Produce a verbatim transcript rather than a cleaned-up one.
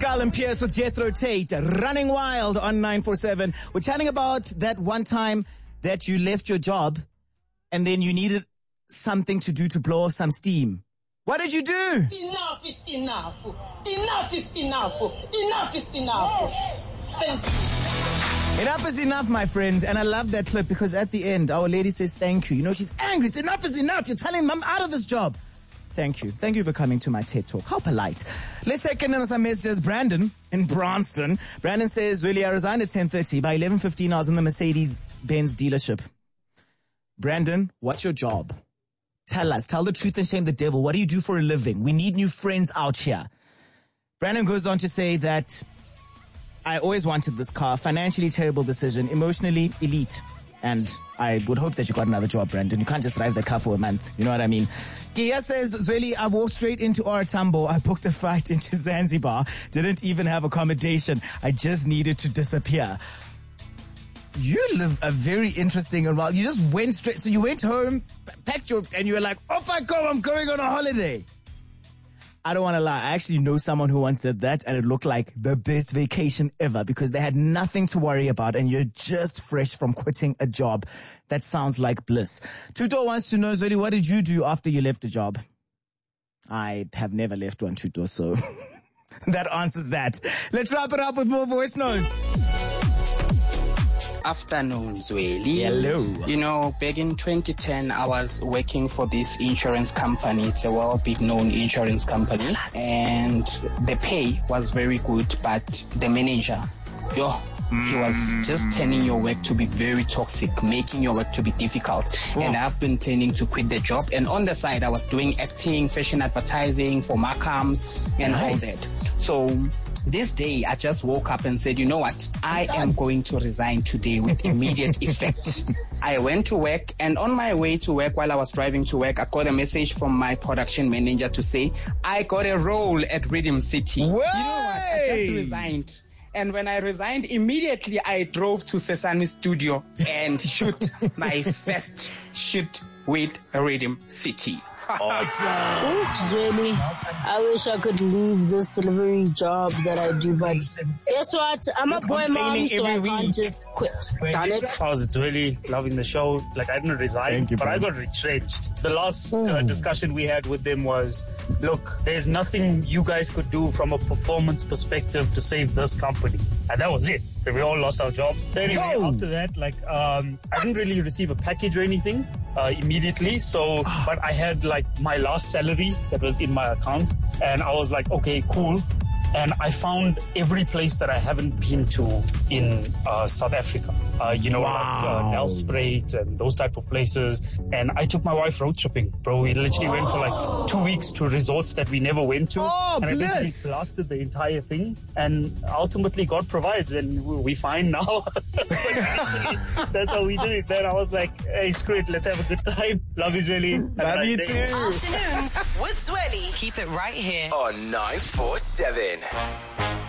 Skull and Pierce with Jethro Tate, Running Wild on nine four seven. We're chatting about that one time that you left your job and then you needed something to do to blow off some steam. What did you do? Enough is enough. Enough is enough. Enough is enough. Thank you. Enough is enough, my friend. And I love that clip because at the end, our lady says thank you. You know, she's angry. It's enough is enough. You're telling me I'm out of this job. Thank you. Thank you for coming to my TED Talk. How polite. Let's check in on some messages. Brandon in Braunston. Brandon says, really, I resigned at ten thirty. By eleven fifteen, I was in the Mercedes-Benz dealership. Brandon, what's your job? Tell us. Tell the truth and shame the devil. What do you do for a living? We need new friends out here. Brandon goes on to say that I always wanted this car. Financially terrible decision. Emotionally elite. And I would hope that you got another job, Brandon. You can't just drive that car for a month. You know what I mean? Kia says, Zweli, I walked straight into OR Tambo. I booked a flight into Zanzibar. Didn't even have accommodation. I just needed to disappear. You live a very interesting and well. You just went straight. So you went home, packed your, and you were like, off I go. I'm going on a holiday. I don't want to lie. I actually know someone who once did that, and it looked like the best vacation ever because they had nothing to worry about, and you're just fresh from quitting a job. That sounds like bliss. Tuto wants to know, Zweli, what did you do after you left a job? I have never left one, Tuto, so that answers that. Let's wrap it up with more voice notes. Afternoon, Zweli. Hello. You know, back in twenty ten, I was working for this insurance company. It's a well big known insurance company. Yes. And the pay was very good, but the manager, yo, mm. he was just turning your work to be very toxic, making your work to be difficult. Oh. And I've been planning to quit the job. And on the side, I was doing acting, fashion advertising for Markhams and nice. all that. So this day, I just woke up and said, you know what? I am going to resign today with immediate effect. I went to work, and on my way to work, while I was driving to work, I got a message from my production manager to say, I got a role at Rhythm City. Way! You know what? I just resigned. And when I resigned, immediately I drove to Sesame Studio and shoot my first shoot with Rhythm City. Awesome. Thanks, Zweli. I wish I could leave this delivery job that I do, but guess what? I'm a boy mom, so I can't just quit. Done it. I was really loving the show. Like, I didn't resign, you, but I got retrenched. The last uh, discussion we had with them was, look, there's nothing you guys could do from a performance perspective to save this company. And that was it. We all lost our jobs. So anyway, Whoa. after that, like, um, I didn't really receive a package or anything uh, immediately. So, but I had like my last salary that was in my account, and I was like, okay, cool. And I found every place that I haven't been to in uh, South Africa. Uh, you know, wow. like uh, Nelspruit and those type of places. And I took my wife road tripping, bro. We literally went for like two weeks to resorts that we never went to. Oh, and bliss. I basically blasted the entire thing. And ultimately, God provides, and we fine now. That's how we did it. Then I was like, hey, screw it. Let's have a good time. Love you, Zweli. Love you too. Afternoons with Zweli. Keep it right here on nine four seven.